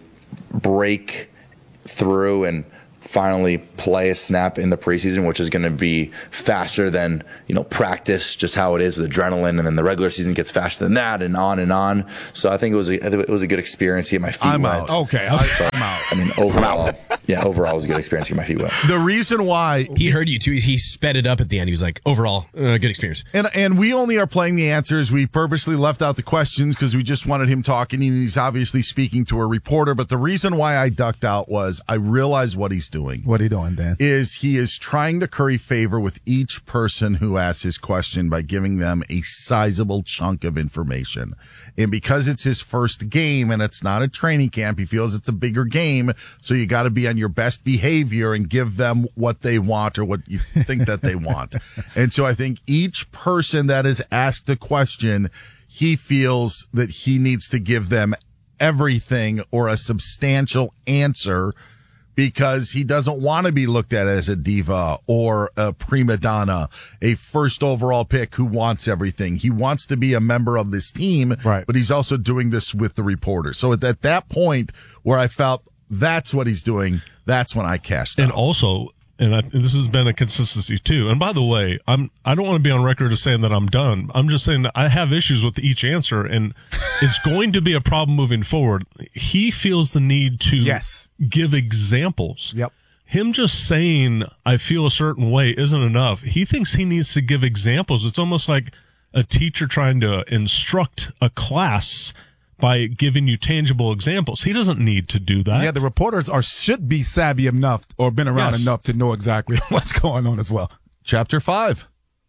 break through and finally play a snap in the preseason, which is going to be faster than, practice, just how it is with adrenaline. And then the regular season gets faster than that and on and on. So I think it was a good experience to get my feet wet. Out. Okay. I'm out. I mean, overall it was a good experience to get my feet wet. The reason why he heard you too, he sped it up at the end. He was like, overall, good experience. And we only are playing the answers. We purposely left out the questions because we just wanted him talking, and he's obviously speaking to a reporter. But the reason why I ducked out was I realized what he's doing. What are you doing, Dan? He is trying to curry favor with each person who asks his question by giving them a sizable chunk of information. And because it's his first game and it's not a training camp, he feels it's a bigger game. So you got to be on your best behavior and give them what they want or what you think that they want. And so I think each person that is asked a question, he feels that he needs to give them everything or a substantial answer, because he doesn't want to be looked at as a diva or a prima donna, a first overall pick who wants everything. He wants to be a member of this team, right? But he's also doing this with the reporters. So at that point where I felt that's what he's doing, that's when I cashed out. And also, this has been a consistency too. And by the way, I don't want to be on record as saying that I'm done. I'm just saying that I have issues with each answer, and it's going to be a problem moving forward. He feels the need to give examples. Yep. Him just saying, I feel a certain way isn't enough. He thinks he needs to give examples. It's almost like a teacher trying to instruct a class by giving you tangible examples. He doesn't need to do that. Yeah, the reporters should be savvy enough or been around enough to know exactly what's going on as well. Chapter 5.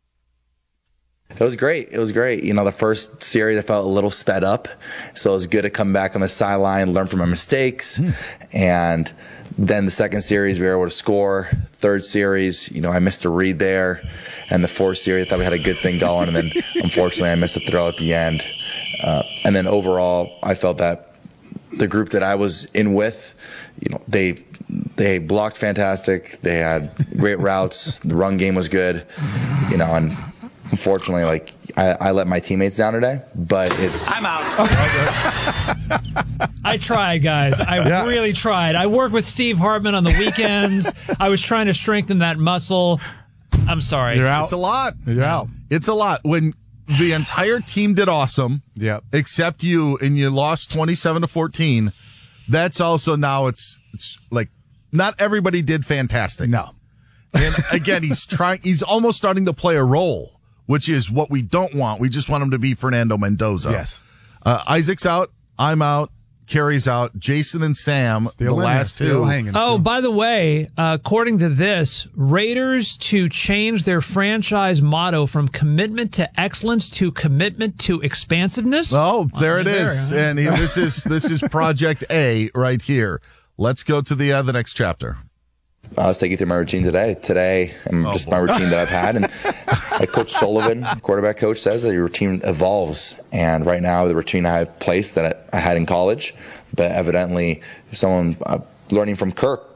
It was great. The first series I felt a little sped up, so it was good to come back on the sideline, learn from my mistakes. And then the second series, we were able to score. Third series, I missed a read there. And the fourth series, I thought we had a good thing going. And then, unfortunately, I missed a throw at the end. And then overall, I felt that the group that I was in with, they blocked fantastic. They had great routes. The run game was good. And unfortunately, I let my teammates down today. But I'm out. I tried, guys. I really tried. I work with Steve Hartman on the weekends. I was trying to strengthen that muscle. I'm sorry. You're out. It's a lot. You're out. It's a lot. When the entire team did awesome, except you, and you lost 27-14. That's also now it's like not everybody did fantastic. No. And again, he's almost starting to play a role, which is what we don't want. We just want him to be Fernando Mendoza. Yes. Isaac's out. I'm out. Carrie's out. Jason and Sam, the last two. Oh, by the way, according to this, Raiders to change their franchise motto from commitment to excellence to commitment to expansiveness. Oh, there it is. And this is Project A right here. Let's go to the next chapter. I'll take you through my routine today. My routine that I've had. And like Coach Sullivan, quarterback coach, says that your routine evolves. And right now, the routine I have placed that I had in college, but evidently, someone learning from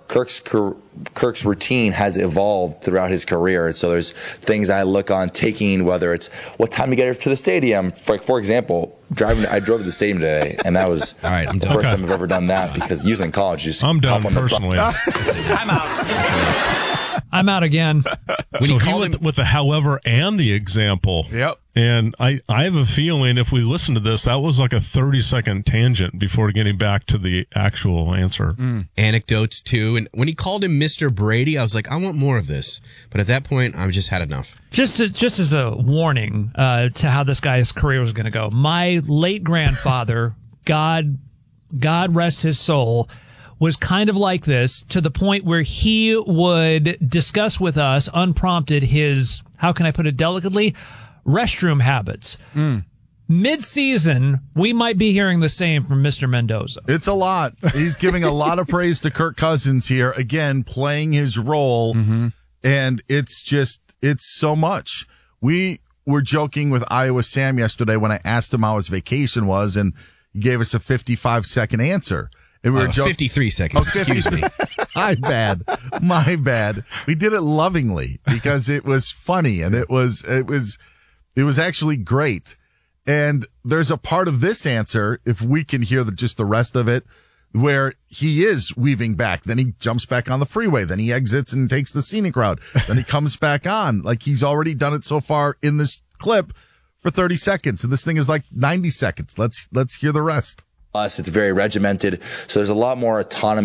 Kirk's routine has evolved throughout his career. So there's things I look on taking, whether it's what time to get to the stadium. For example, I drove to the stadium today, and that was all right, I'm the done. first time I've ever done that, because usually in college, I'm done personally. I'm out. I'm out again. So he went with the however and the example. Yep. And I have a feeling if we listen to this, that was like a 30-second tangent before getting back to the actual answer. Anecdotes, too. And when he called him Mr. Brady, I was like, I want more of this. But at that point, I've just had enough. Just as a warning to how this guy's career was going to go, my late grandfather, God rest his soul, was kind of like this, to the point where he would discuss with us unprompted his, how can I put it delicately, restroom habits. Mid-season, we might be hearing the same from Mr. Mendoza. It's a lot. He's giving a lot of praise to Kirk Cousins here, again, playing his role, and it's so much. We were joking with Iowa Sam yesterday when I asked him how his vacation was, and he gave us a 55-second answer. And we were joking. 53 seconds. Oh, Excuse me. My bad. We did it lovingly because it was funny and it was actually great. And there's a part of this answer, if we can hear just the rest of it, where he is weaving back. Then he jumps back on the freeway. Then he exits and takes the scenic route. Then he comes back on. Like, he's already done it so far in this clip for 30 seconds. And this thing is like 90 seconds. Let's hear the rest. It's very regimented. So there's a lot more autonomy